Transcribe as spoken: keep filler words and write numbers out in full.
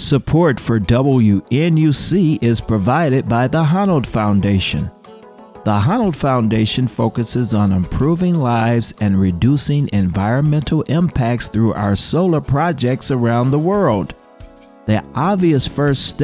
Support for W N U C is provided by the Honnold Foundation. The Honnold Foundation focuses on improving lives and reducing environmental impacts through our solar projects around the world. The obvious first step